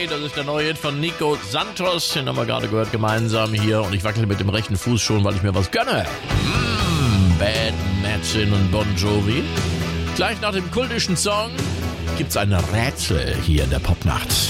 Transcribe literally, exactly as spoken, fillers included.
Das ist der neue Hit von Nico Santos, den haben wir gerade gehört gemeinsam hier. Und ich wackel mit dem rechten Fuß schon, weil ich mir was gönne. Mmh, Bad Medicine und Bon Jovi. Gleich nach dem kultischen Song gibt's ein Rätsel hier in der Popnacht.